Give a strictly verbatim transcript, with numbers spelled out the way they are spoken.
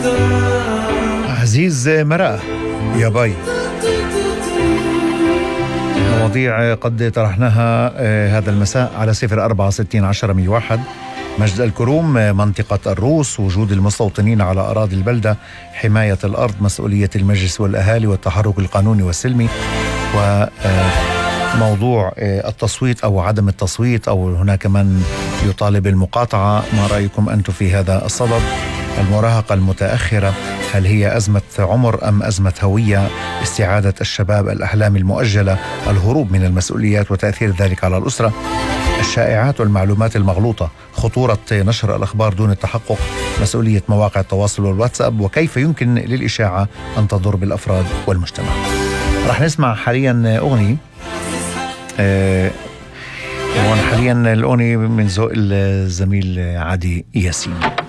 عزيز مرأة يا باي، مواضيع قد طرحناها هذا المساء على صفر أربعة ستين عشرة مية واحد. مجد الكروم، منطقة الروس، وجود المستوطنين على أراضي البلدة، حماية الأرض، مسؤولية المجلس والأهالي، والتحرك القانوني والسلمي، وموضوع التصويت أو عدم التصويت، أو هناك من يطالب المقاطعة. ما رأيكم أنتم في هذا الصدد؟ المراهقة المتأخرة، هل هي أزمة عمر أم أزمة هوية؟ استعادة الشباب، الأحلام المؤجلة، الهروب من المسؤوليات وتأثير ذلك على الأسرة، الشائعات والمعلومات المغلوطة، خطورة نشر الأخبار دون التحقق، مسؤولية مواقع التواصل والواتساب، وكيف يمكن للإشاعة أن تضر بالأفراد والمجتمع. رح نسمع حاليا أغنية أه حاليا الأغنية من ذوق الزميل عادي ياسين.